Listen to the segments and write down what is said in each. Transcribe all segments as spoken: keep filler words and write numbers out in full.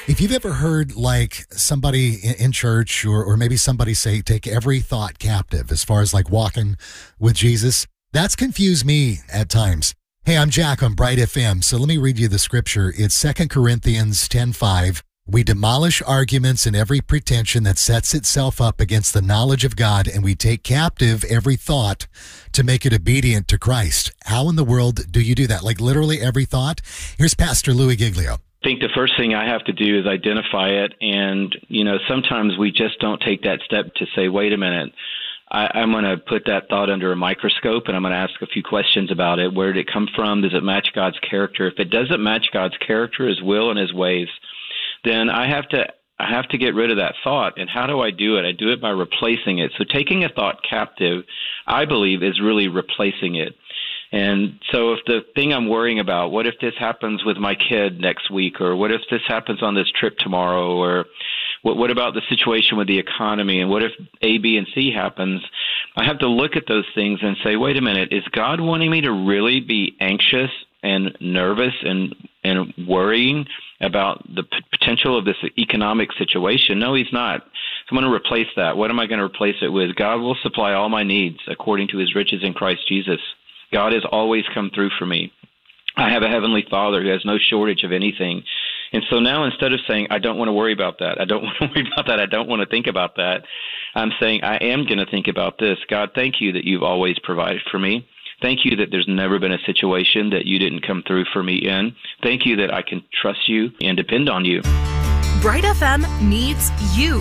If you've ever heard like somebody in, in church or, or maybe somebody say, take every thought captive as far as like walking with Jesus, that's confused me at times. Hey, I'm Jack on Bright F M. So let me read you the scripture. It's Second Corinthians ten five. We demolish arguments and every pretension that sets itself up against the knowledge of God, and we take captive every thought to make it obedient to Christ. How in the world do you do that? Like literally every thought? Here's Pastor Louis Giglio. I think the first thing I have to do is identify it. And, you know, sometimes we just don't take that step to say, wait a minute, I, I'm going to put that thought under a microscope and I'm going to ask a few questions about it. Where did it come from? Does it match God's character? If it doesn't match God's character, His will, and His ways, then I have to I have to get rid of that thought. And how do I do it? I do it by replacing it. So taking a thought captive, I believe, is really replacing it. And so if the thing I'm worrying about, what if this happens with my kid next week, or what if this happens on this trip tomorrow, or what, what about the situation with the economy, and what if A, B, and C happens? I have to look at those things and say, wait a minute, is God wanting me to really be anxious and nervous and, and worrying about the p- potential of this economic situation? No, He's not. So I'm going to replace that. What am I going to replace it with? God will supply all my needs according to His riches in Christ Jesus. God has always come through for me. I have a Heavenly Father who has no shortage of anything. And so now, instead of saying, I don't want to worry about that, I don't want to worry about that, I don't want to think about that, I'm saying, I am going to think about this. God, thank you that you've always provided for me. Thank you that there's never been a situation that you didn't come through for me in. Thank you that I can trust you and depend on you. Bright F M needs you.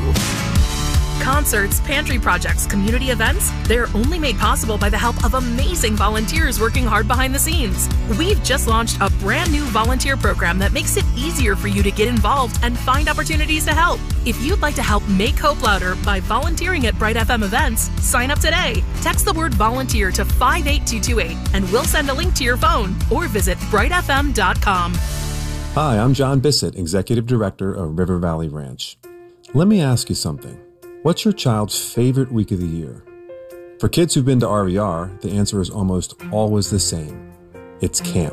Concerts, pantry projects, community events, they're only made possible by the help of amazing volunteers working hard behind the scenes. We've just launched a brand new volunteer program that makes it easier for you to get involved and find opportunities to help. If you'd like to help make hope louder by volunteering at Bright F M events, sign up today. Text the word volunteer to five eight two two eight and we'll send a link to your phone, or visit bright f m dot com. Hi, I'm John Bissett, Executive Director of River Valley Ranch. Let me ask you something. What's your child's favorite week of the year? For kids who've been to R V R, the answer is almost always the same. It's camp.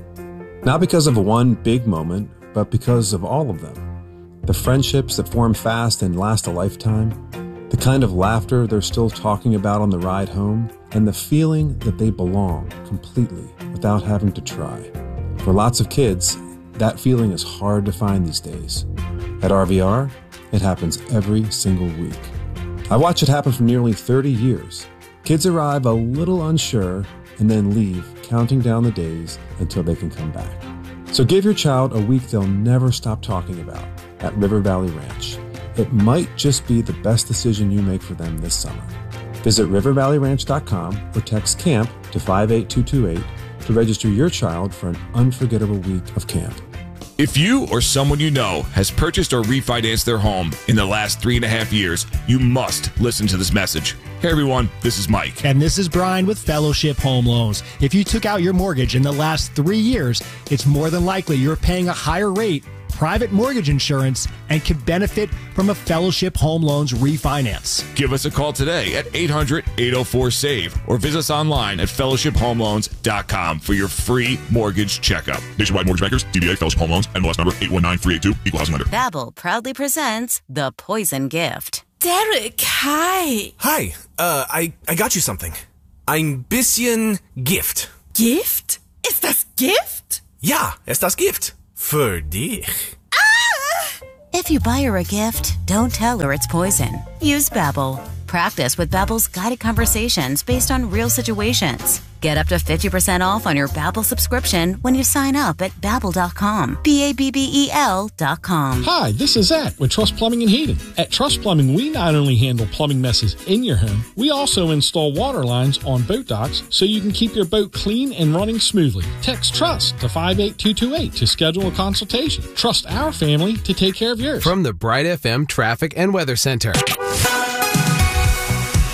Not because of one big moment, but because of all of them. The friendships that form fast and last a lifetime, the kind of laughter they're still talking about on the ride home, and the feeling that they belong completely without having to try. For lots of kids, that feeling is hard to find these days. At R V R, it happens every single week. I watch it happen for nearly thirty years. Kids arrive a little unsure and then leave, counting down the days until they can come back. So give your child a week they'll never stop talking about at River Valley Ranch. It might just be the best decision you make for them this summer. Visit river valley ranch dot com or text CAMP to five eight two two eight to register your child for an unforgettable week of camp. If you or someone you know has purchased or refinanced their home in the last three and a half years, you must listen to this message. Hey everyone, this is Mike. And this is Brian with Fellowship Home Loans. If you took out your mortgage in the last three years, it's more than likely you're paying a higher rate, private mortgage insurance, and can benefit from a Fellowship Home Loans refinance. Give us a call today at eight hundred, eight oh four, SAVE or visit us online at fellowship home loans dot com for your free mortgage checkup. Nationwide Mortgage Bankers, D B A, Fellowship Home Loans, N M L S number eight one nine three eight two, Equal Housing Lender. Babbel proudly presents The Poison Gift. Derek, hi. Hi, uh, I, I got you something. Ein bisschen Gift. Gift? Ist das Gift? Ja, ist das Gift. Für dich. Ah! If you buy her a gift, don't tell her it's poison. Use Babbel. Practice with Babbel's guided conversations based on real situations. Get up to fifty percent off on your Babbel subscription when you sign up at babbel dot com. B A B B E L dot com. Hi, this is Zach with Trust Plumbing and Heating. At Trust Plumbing, we not only handle plumbing messes in your home, we also install water lines on boat docks so you can keep your boat clean and running smoothly. Text TRUST to five eight two two eight to schedule a consultation. Trust our family to take care of yours. From the Bright F M Traffic and Weather Center.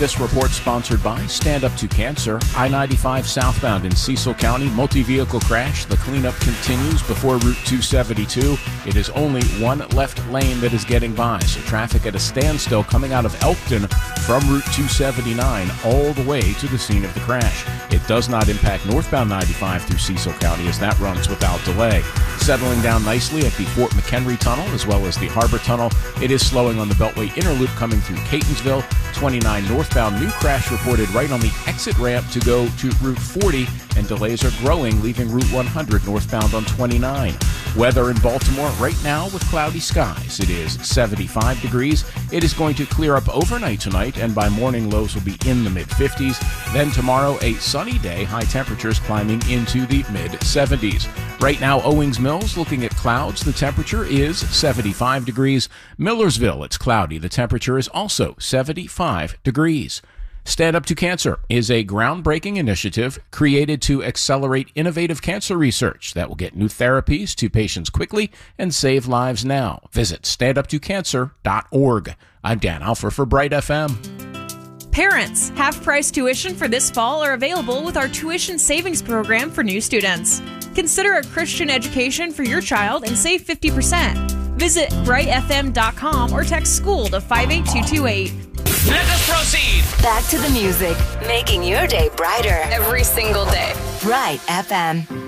This report sponsored by Stand Up to Cancer. I ninety-five southbound in Cecil County, multi-vehicle crash. The cleanup continues before Route two seventy-two. It is only one left lane that is getting by, so traffic at a standstill coming out of Elkton from Route two seventy-nine all the way to the scene of the crash. It does not impact northbound ninety-five through Cecil County as that runs without delay. Settling down nicely at the Fort McHenry Tunnel as well as the Harbor Tunnel. It is slowing on the Beltway Inner Loop coming through Catonsville. twenty-nine northbound, new crash reported right on the exit ramp to go to Route forty, and delays are growing, leaving Route one hundred northbound on twenty-nine. Weather in Baltimore right now with cloudy skies. It is seventy-five degrees. It is going to clear up overnight tonight, and by morning lows will be in the mid fifties. Then tomorrow, a sunny day, high temperatures climbing into the mid seventies. Right now, Owings Mills looking at clouds. The temperature is seventy-five degrees. Millersville, it's cloudy. The temperature is also seventy-five degrees. Stand Up to Cancer is a groundbreaking initiative created to accelerate innovative cancer research that will get new therapies to patients quickly and save lives now. Visit stand up to cancer dot org. I'm Dan Alfer for Bright F M. Parents, half-price tuition for this fall are available with our tuition savings program for new students. Consider a Christian education for your child and save fifty percent. Visit bright f m dot com or text SCHOOL to five eight two two eight. Let us proceed. Back to the music, making your day brighter every single day. Bright F M.